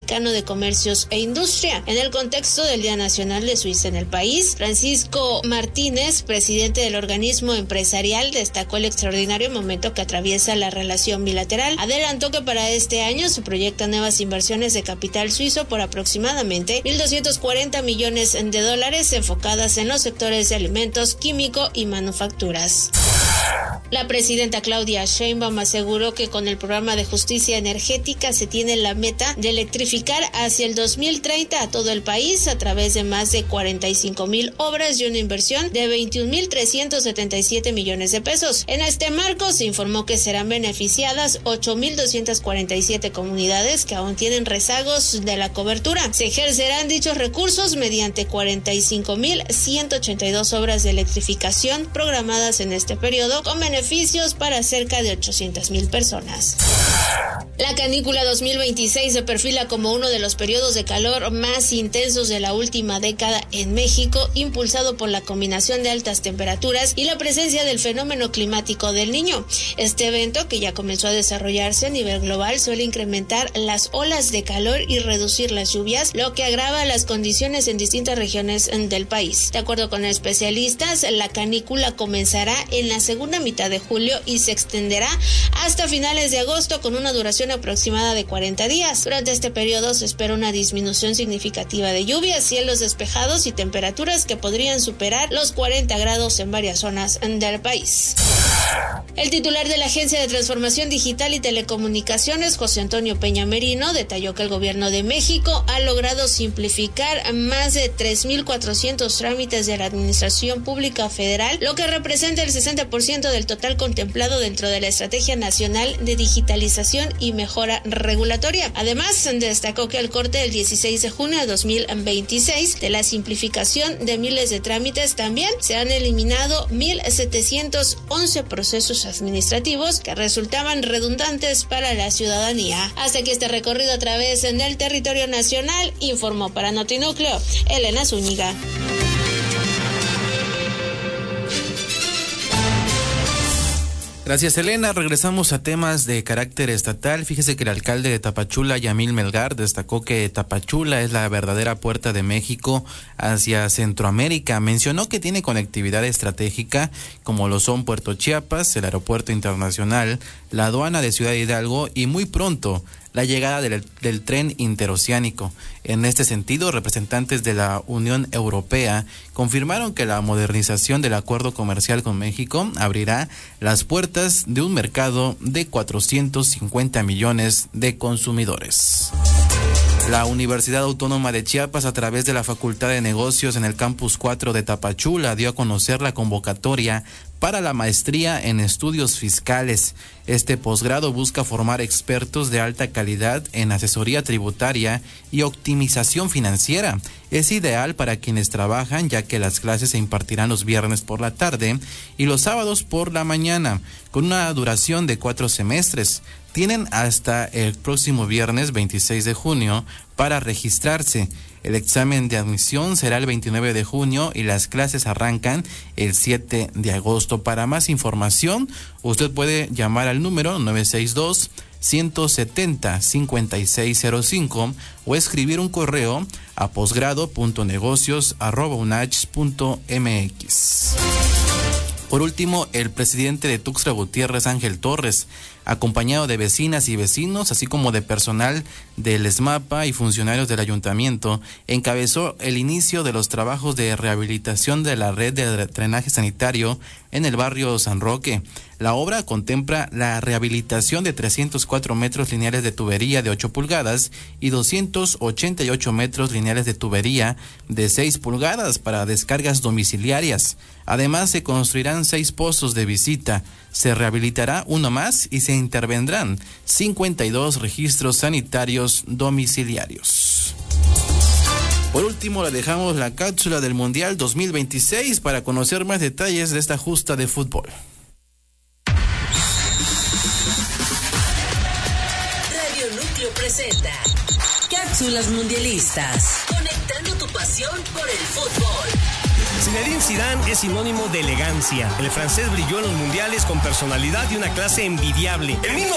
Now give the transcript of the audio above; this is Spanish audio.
Mexicano de Comercios e Industria. En el contexto del Día Nacional de Suiza en el país, Francisco Martínez, presidente del organismo empresarial, destacó el extraordinario momento que atraviesa la relación bilateral. Adelantó que para este año se proyectan nuevas inversiones de capital suizo por aproximadamente 1.240 millones de dólares enfocadas en los sectores de alimentos, químico y manufacturas. La presidenta Claudia Sheinbaum aseguró que con el programa de justicia energética se tiene la meta de electrificar hacia el 2030 a todo el país a través de más de 45,000 obras y una inversión de 21,377 millones de pesos. En este marco se informó que serán beneficiadas 8,247 comunidades que aún tienen rezagos de la cobertura. Se ejercerán dichos recursos mediante 45,182 obras de electrificación programadas en este periodo, con beneficios para cerca de 800,000 personas. La canícula 2026 se perfila como uno de los periodos de calor más intensos de la última década en México, impulsado por la combinación de altas temperaturas y la presencia del fenómeno climático del Niño. Este evento, que ya comenzó a desarrollarse a nivel global, suele incrementar las olas de calor y reducir las lluvias, lo que agrava las condiciones en distintas regiones del país. De acuerdo con especialistas, la canícula comenzará en la segunda mitad de julio y se extenderá hasta finales de agosto con una duración aproximada de 40 días. Durante este periodo se espera una disminución significativa de lluvias, cielos despejados y temperaturas que podrían superar los 40 grados en varias zonas del país. El titular de la Agencia de Transformación Digital y Telecomunicaciones, José Antonio Peña Merino, detalló que el gobierno de México ha logrado simplificar más de 3,400 trámites de la Administración Pública Federal, lo que representa el 60% del total contemplado dentro de la Estrategia Nacional de Digitalización y Mejora Regulatoria. Además, destacó que al corte del 16 de junio de 2026 de la simplificación de miles de trámites, también se han eliminado 1,711 procesos administrativos que resultaban redundantes para la ciudadanía. Hasta aquí este recorrido a través del territorio nacional, informó para Notinúcleo Elena Zúñiga. Gracias, Elena. Regresamos a temas de carácter estatal. Fíjese que el alcalde de Tapachula, Yamil Melgar, destacó que Tapachula es la verdadera puerta de México hacia Centroamérica. Mencionó que tiene conectividad estratégica como lo son Puerto Chiapas, el aeropuerto internacional, la aduana de Ciudad Hidalgo y muy pronto la llegada del tren interoceánico. En este sentido, representantes de la Unión Europea confirmaron que la modernización del acuerdo comercial con México abrirá las puertas de un mercado de 450 millones de consumidores. La Universidad Autónoma de Chiapas, a través de la Facultad de Negocios en el Campus 4 de Tapachula, dio a conocer la convocatoria para la maestría en estudios fiscales. Este posgrado busca formar expertos de alta calidad en asesoría tributaria y optimización financiera. Es ideal para quienes trabajan, ya que las clases se impartirán los viernes por la tarde y los sábados por la mañana, con una duración de 4 semestres. Tienen hasta el próximo viernes 26 de junio para registrarse. El examen de admisión será el 29 de junio y las clases arrancan el 7 de agosto. Para más información, usted puede llamar al número 962-170-5605 o escribir un correo a posgrado.negocios@unach.mx. Por último, el presidente de Tuxtla Gutiérrez, Ángel Torres, acompañado de vecinas y vecinos, así como de personal del ESMAPA y funcionarios del ayuntamiento, encabezó el inicio de los trabajos de rehabilitación de la red de drenaje sanitario en el barrio San Roque. La obra contempla la rehabilitación de 304 metros lineales de tubería de 8 pulgadas y 288 metros lineales de tubería de 6 pulgadas para descargas domiciliarias. Además, se construirán 6 pozos de visita, se rehabilitará uno más y se intervendrán 52 registros sanitarios domiciliarios. Por último, le dejamos la cápsula del Mundial 2026 para conocer más detalles de esta justa de fútbol. Radio Núcleo presenta Cápsulas Mundialistas, conectando tu pasión por el fútbol. Zinedine Zidane es sinónimo de elegancia. El francés brilló en los mundiales con personalidad y una clase envidiable. El mismo